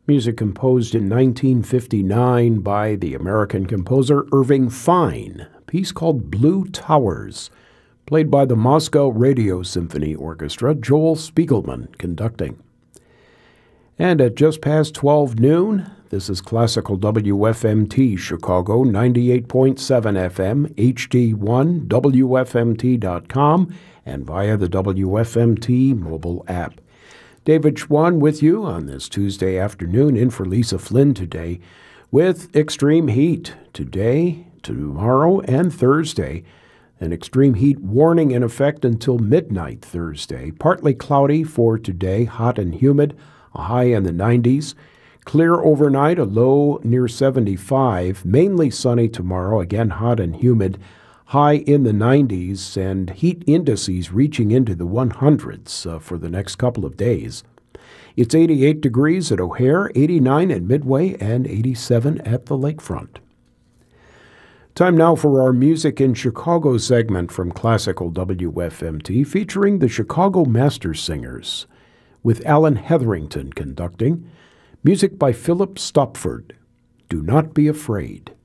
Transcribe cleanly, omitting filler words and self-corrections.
Music composed in 1959 by the American composer Irving Fine. A piece called Blue Towers, played by the Moscow Radio Symphony Orchestra, Joel Spiegelman conducting. And at just past 12 noon, this is Classical WFMT Chicago, 98.7 FM, HD1, WFMT.com, and via the WFMT mobile app. David Schwann with you on this Tuesday afternoon, in for Lisa Flynn today, with extreme heat today, tomorrow, and Thursday. An extreme heat warning in effect until midnight Thursday. Partly cloudy for today, hot and humid, a high in the 90s. Clear overnight, a low near 75. Mainly sunny tomorrow, again hot and humid, high in the 90s, and heat indices reaching into the 100s for the next couple of days. It's 88 degrees at O'Hare, 89 at Midway, and 87 at the lakefront. Time now for our Music in Chicago segment from Classical WFMT, featuring the Chicago Master Singers, with Alan Hetherington conducting. Music by Philip Stopford. Do Not Be Afraid.